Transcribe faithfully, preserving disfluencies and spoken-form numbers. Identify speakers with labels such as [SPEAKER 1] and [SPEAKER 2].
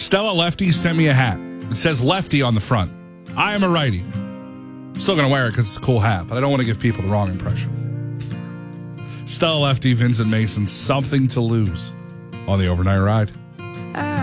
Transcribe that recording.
[SPEAKER 1] Stella Lefty sent me a hat. It says lefty on the front. I am a righty. I'm still going to wear it because it's a cool hat, but I don't want to give people the wrong impression. Stella Lefty, Vincent Mason, Something to Lose on the Overnight Ride.